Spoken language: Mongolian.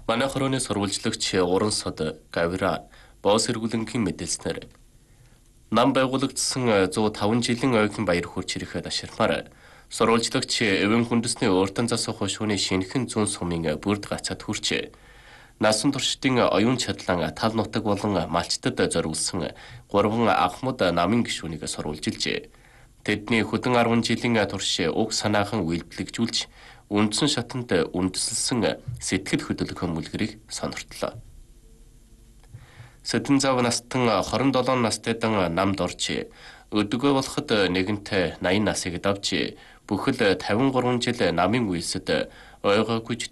Манай хорооны сурвалжлагч уран сод Гавира боос эргүүлэнгийн мэдээлснээр нам байгуулагдсан 105 жилийн ойгийн баяр хүрч ирэхэд аширмаар сурвалжлагч эвэн хүндэсний уртан засах хушууны шинэхэн зүүн сумын бүрд гацаад хүрч насан туршидын оюун чадлан тал нутаг болон малчтад зориулсан 3 ахмад намын гишүүнийг сурвалжилжээ. Тэдний хөдөн 10 жилийн турш уг санаахан үйлдвэрлэгжүүлж үндсэн шатанд үндэслсэн сэтгэл хөдлөх мүлгэрийг сониртлоо. Сэдэн зав настан 27 настайдан намд орж өдөгөө болоход нэгэнтээ 80 насыг давж бүхэл 53 жил намын үйлсэд ойгоо гүйж